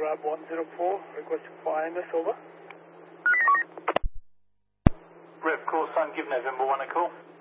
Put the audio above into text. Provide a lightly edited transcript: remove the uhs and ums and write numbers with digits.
Lab 104, requesting for INS, over. Rep call, Sun, give November 1 a call.